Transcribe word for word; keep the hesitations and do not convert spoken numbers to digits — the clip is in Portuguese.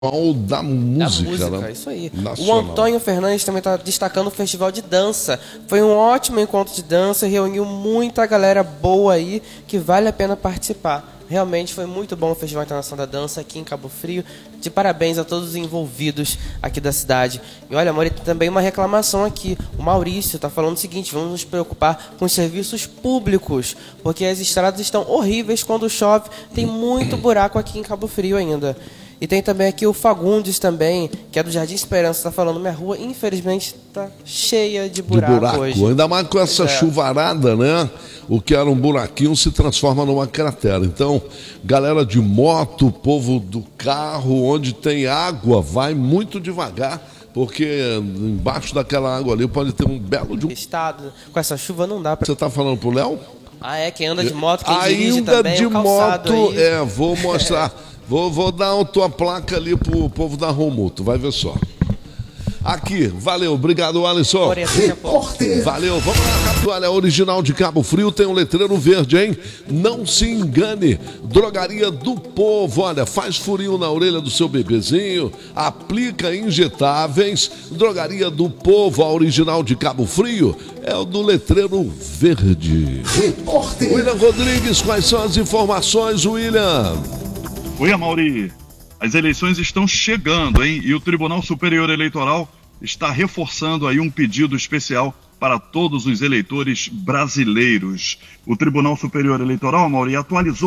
Da música, da música, né? Isso aí. Nacional. O Antônio Fernandes também está destacando o festival de dança. Foi um ótimo encontro de dança, reuniu muita galera boa aí, que vale a pena participar. Realmente foi muito bom o Festival Internacional da Dança aqui em Cabo Frio. De parabéns a todos os envolvidos aqui da cidade. E olha, amor, tem também uma reclamação aqui. O Maurício está falando o seguinte: vamos nos preocupar com os serviços públicos, porque as estradas estão horríveis quando chove. Tem muito buraco aqui em Cabo Frio ainda. E tem também aqui o Fagundes também, que é do Jardim Esperança, está falando: minha rua, infelizmente, está cheia de buraco, de buraco hoje. Ainda mais com essa pois é. chuvarada, né? O que era um buraquinho se transforma numa cratera. Então, galera de moto, povo do carro, onde tem água, vai muito devagar, porque embaixo daquela água ali pode ter um belo de um... Estado, com essa chuva não dá para... Você está falando pro Léo? Ah, é? Quem anda de moto, quem dirige Ainda também, de o calçado moto, aí. é, vou mostrar. vou, vou dar a tua placa ali pro povo da Romuto, vai ver só. Aqui, valeu, obrigado, Alisson. Valeu, vamos lá, Capitólio original de Cabo Frio, tem um letreiro verde, hein? Não se engane, Drogaria do Povo, olha, faz furinho na orelha do seu bebezinho, aplica injetáveis, Drogaria do Povo, a original de Cabo Frio, é o do letreiro verde. William Rodrigues, quais são as informações, William? Oi, Amauri. As eleições estão chegando, hein? E o Tribunal Superior Eleitoral está reforçando aí um pedido especial para todos os eleitores brasileiros. O Tribunal Superior Eleitoral, Amauri, atualizou